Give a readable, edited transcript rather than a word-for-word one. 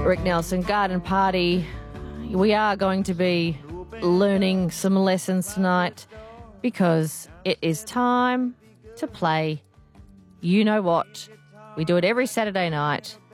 Rick Nelson Garden Party. We are going to be learning some lessons tonight because it is time to play You Know What. We do it every Saturday night